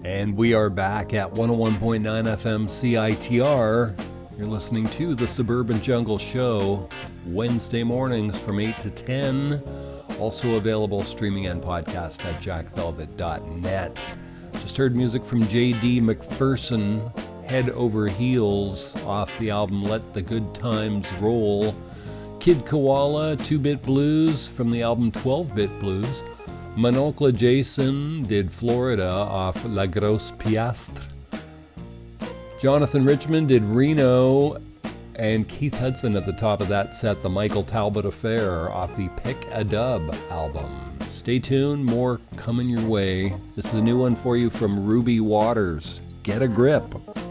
And we are back at 101.9 FM CITR. You're listening to the Suburban Jungle Show, Wednesday mornings from 8 to 10. Also available streaming and podcast at jackvelvet.net. Just heard music from J.D. McPherson, Head Over Heels, off the album Let the Good Times Roll. Kid Koala, 2-Bit Blues, from the album 12-Bit Blues. Monocle Jason did Florida off La Grosse Piastre. Jonathan Richman did Reno, and Keith Hudson at the top of that set, the Michael Talbot Affair off the Pick a Dub album. Stay tuned, more coming your way. This is a new one for you from Ruby Waters. Get a Grip.